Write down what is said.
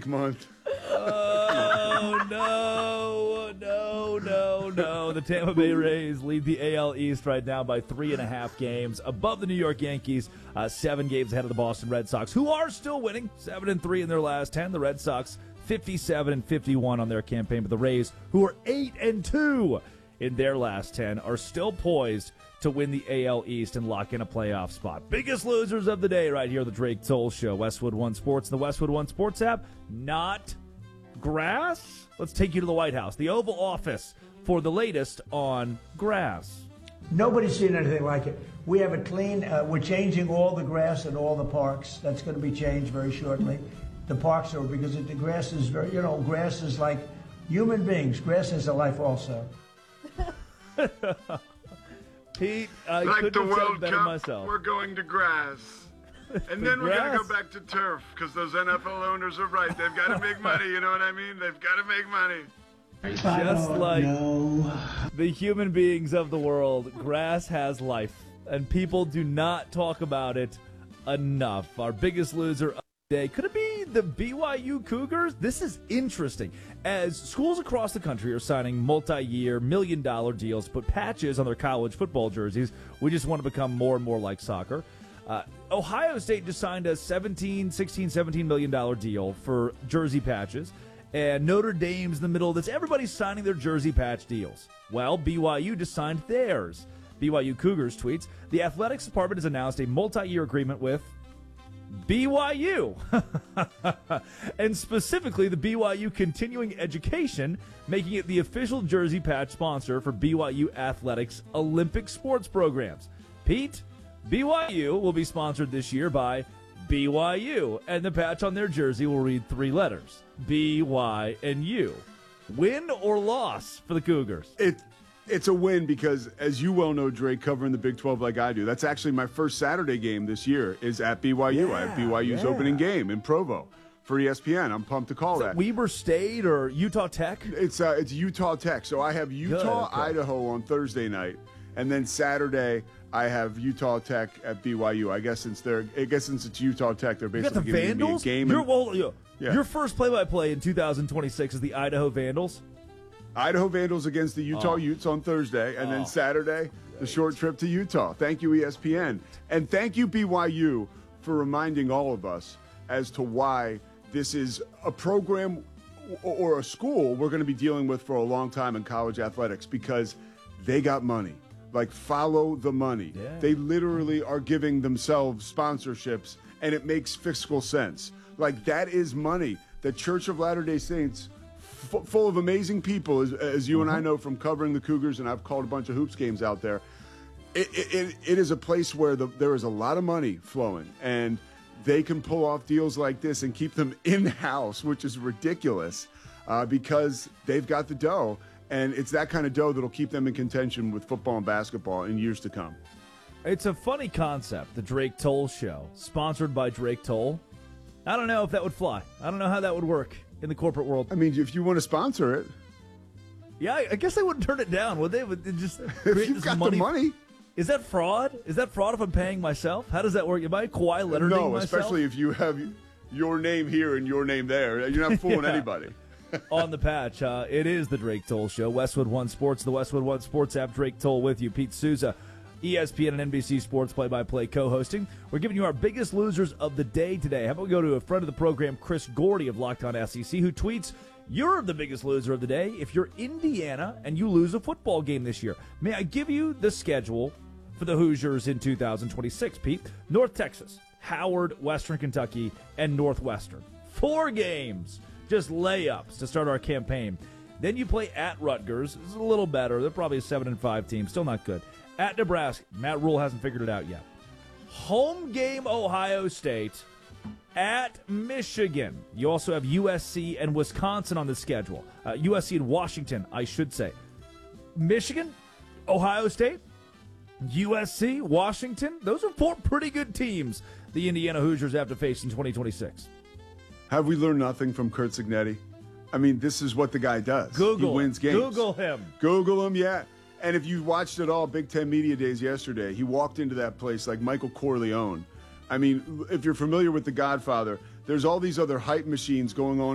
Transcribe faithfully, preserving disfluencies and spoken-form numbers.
week month. Oh, no, no, no, no. The Tampa Bay Rays lead the A L East right now by three and a half games, above the New York Yankees, uh, seven games ahead of the Boston Red Sox, who are still winning, seven and three in their last ten. The Red Sox, fifty-seven and fifty-one on their campaign, but the Rays, who are eight and two in their last ten, are still poised to win the A L East and lock in a playoff spot. Biggest losers of the day right here on the Drake Toll Show. Westwood One Sports and the Westwood One Sports app. Not grass? Let's take you to the White House, the Oval Office, for the latest on grass. Nobody's seen anything like it. We have it clean. Uh, we're changing all the grass in all the parks. That's going to be changed very shortly. The parks are, because the grass is very, you know, grass is like human beings. Grass has a life also. Pete, I like couldn't the have said World better Cup, myself. we're going to grass. And then we're going to go back to turf because those N F L owners are right. They've got to make money, you know what I mean? They've got to make money. Just like the human beings of the world, grass has life, and people do not talk about it enough. Our biggest loser of the day, could it be the B Y U Cougars? This is interesting, as schools across the country are signing multi-year, million-dollar deals to put patches on their college football jerseys. We just want to become more and more like soccer. Uh, Ohio State just signed a seventeen, sixteen, seventeen million dollar deal for jersey patches. And Notre Dame's in the middle of this. Everybody's signing their jersey patch deals. Well, B Y U just signed theirs. B Y U Cougars tweets, the athletics department has announced a multi-year agreement with B Y U. And specifically the B Y U Continuing Education, making it the official jersey patch sponsor for B Y U Athletics Olympic sports programs. Pete, B Y U will be sponsored this year by B Y U, and the patch on their jersey will read three letters, B, Y, and U. Win or loss for the Cougars? It, it's a win because, as you well know, Drake, covering the Big twelve like I do, that's actually my first Saturday game this year is at B Y U. Yeah, I have B Y U's yeah. opening game in Provo for E S P N. I'm pumped to call Is that. it Weber State or Utah Tech? It's uh, it's Utah Tech. So I have Utah, okay. Idaho on Thursday night, and then Saturday I have Utah Tech at B Y U. I guess since they're, I guess since it's Utah Tech, they're You got basically the giving Vandals? me a game. Your, and- well, your, Yeah. your first play-by-play in two thousand twenty-six is the Idaho Vandals? Idaho Vandals against the Utah Oh. Utes on Thursday, and Oh. then Saturday, the short trip to Utah. Thank you, E S P N. And thank you, B Y U, for reminding all of us as to why this is a program or a school we're going to be dealing with for a long time in college athletics, because they got money. Like, follow the money. Yeah. They literally are giving themselves sponsorships, and it makes fiscal sense. Like, that is money. The Church of Latter-day Saints, f- full of amazing people, as, as you and I know from covering the Cougars, and I've called a bunch of hoops games out there. It, it, it, it is a place where the, there is a lot of money flowing, and they can pull off deals like this and keep them in-house, which is ridiculous, uh, because they've got the dough. And it's that kind of dough that'll keep them in contention with football and basketball in years to come. It's a funny concept, the Drake Toll Show, sponsored by Drake Toll. I don't know if that would fly. I don't know how that would work in the corporate world. I mean, if you want to sponsor it, Yeah, I I guess they wouldn't turn it down, would they? Would they just if create you've this got money? the money. Is that fraud? Is that fraud if I'm paying myself? How does that work? Am I Kawhi Leonarding No, myself? especially if you have your name here and your name there. You're not fooling Yeah. anybody. On the patch, uh, it is the Drake Toll Show. Westwood One Sports, the Westwood One Sports app. Drake Toll with you. Pete Souza, E S P N and N B C Sports play-by-play co-hosting. We're giving you our biggest losers of the day today. How about we go to a friend of the program, Chris Gordy of Locked On S E C, who tweets, you're the biggest loser of the day if you're Indiana and you lose a football game this year. May I give you the schedule for the Hoosiers in two thousand twenty-six, Pete? North Texas, Howard, Western Kentucky, and Northwestern. Four games. Just layups to start our campaign. Then you play at Rutgers. It's a little better. They're probably a seven and five team. Still not good. At Nebraska. Matt Rule hasn't figured it out yet. Home game Ohio State. At Michigan. You also have U S C and Wisconsin on the schedule. Uh, U S C and Washington, I should say. Michigan, Ohio State, U S C, Washington. Those are four pretty good teams the Indiana Hoosiers have to face in twenty twenty-six. Have we learned nothing from Kurt Signetti? I mean, this is what the guy does. Google. He wins games. Google him. Google him, yeah. And if you watched it all, Big Ten Media Days yesterday, he walked into that place like Michael Corleone. I mean, if you're familiar with The Godfather, there's all these other hype machines going on